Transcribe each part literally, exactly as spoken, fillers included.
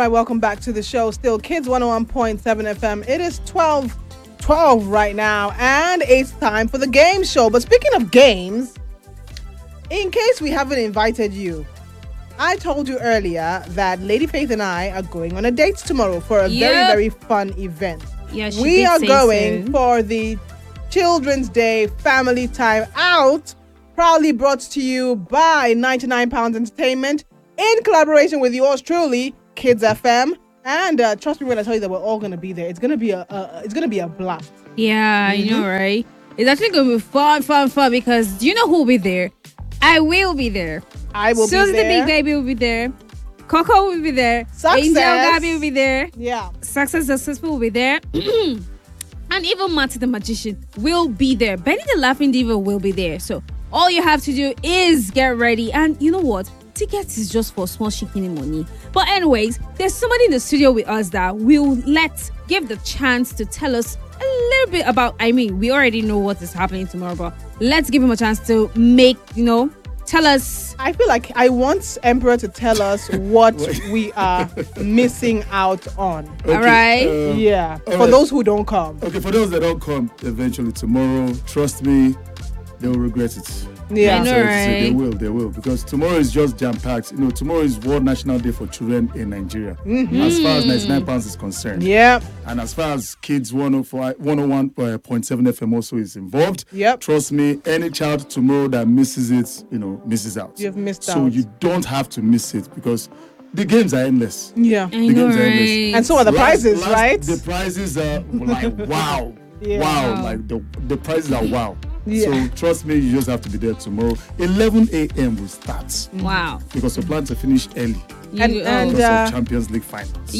right, welcome back to the show. Still Kids one oh one point seven F M. It is twelve twelve right now, and it's time for the game show. But speaking of games, in case we haven't invited you, I told you earlier that Lady Faith and I are going on a date tomorrow for a Yep. very, very fun event. Yeah, she We did are say going so. for the Children's Day Family Time Out, proudly brought to you by ninety-nine pounds Entertainment in collaboration with yours truly, Kids F M. And uh, trust me when I tell you that we're all going to be there. It's going to be a, a it's going to be a blast. Yeah, Mm-hmm. you know, right? It's actually going to be fun, fun, fun because do you know who will be there? I will be there. I will Susie be the there. Big Baby will be there. Coco will be there. Success. Angel Gabby will be there. Yeah. Success Successful will be there. And even Marty the Magician will be there. Benny the Laughing Diva will be there. So all you have to do is get ready. And you know what? Tickets is just for small chicken money. But anyways, there's somebody in the studio with us that will let give the chance to tell us a little bit about, I mean, we already know what is happening tomorrow, but let's give him a chance to make, you know, tell us. I feel like I want Emperor to tell us what we are missing out on. All right. um, Yeah. all For right. those who don't come. Okay, for those that don't come eventually tomorrow, trust me, they will regret it. Yeah. I know, Sorry to say, They right? will, they will. Because tomorrow is just jam-packed. You know, tomorrow is World National Day for Children in Nigeria. As far as ninety-nine pounds is concerned. Yeah. And as far as Kids one oh one point seven F M also is involved, Yep. trust me, any child tomorrow that misses it, you know, misses out. You've missed so out. you don't have to miss it because the games are endless. Yeah. I The know, games are endless. right? And so are the Last- prizes, last- right? The prizes are like wow. Yeah. Wow. Wow. Like the the prizes are wow. Yeah. So trust me, you just have to be there tomorrow. eleven a.m. will start Wow. because we plan to finish early You- And- oh. and- because uh, of Champions League finals.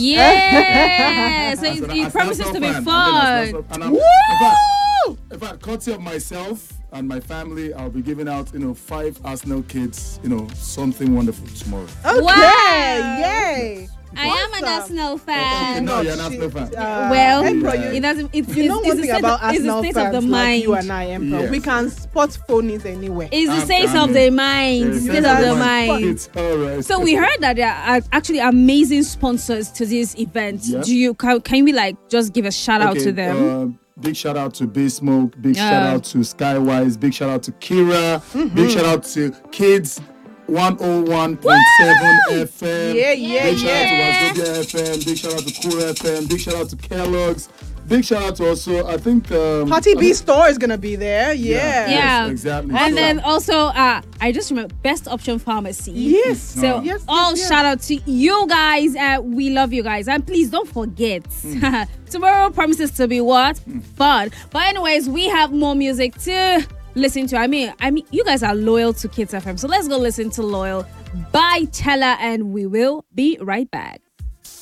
Yeah. so As it, an- it as an promises Arsenal to be fan, and then fun. as an- and I'm- in fact, in fact, courtesy of myself and my family, I'll be giving out, you know, five Arsenal kids, you know, something wonderful tomorrow. Okay. Wow. Yay. I am an Awesome. Arsenal Okay, fan. no, you're an Arsenal fan. Uh, Well, Emperor, Yeah. you, it doesn't. It's, you know it's, one it's thing the about state, of, Arsenal it's the state fans of the like mind. you and I, Emperor. Yes. We can spot phonies anywhere. It's the I'm state of coming. the mind. It's State of that's the fine. mind. It's all right. So we heard that there are actually amazing sponsors to this event. Yeah. Do you can, can we like just give a shout out Okay, to them? Uh, big shout out to Bay Smoke. Big Yeah. shout out to Skywise. Big shout out to Kira. Mm-hmm. Big shout out to Kids one oh one point seven F M. Yeah, yeah, Big shout yeah. out to Wazobia F M. Big shout out to Cool F M. Big shout out to Kellogg's. Big shout out to also, I think. Um, Party I B think- store is gonna be there. Yeah. Yeah. Yeah. Yes, exactly. And So- then also, uh, I just remember Best Option Pharmacy. Yes. So Yes, yes, all yes. shout out to you guys. Uh, we love you guys, and please don't forget Hmm. tomorrow promises to be what fun. But anyways, we have more music to listen to. I mean, I mean, you guys are loyal to Kids F M, so let's go listen to "Loyal" by Chella, and we will be right back.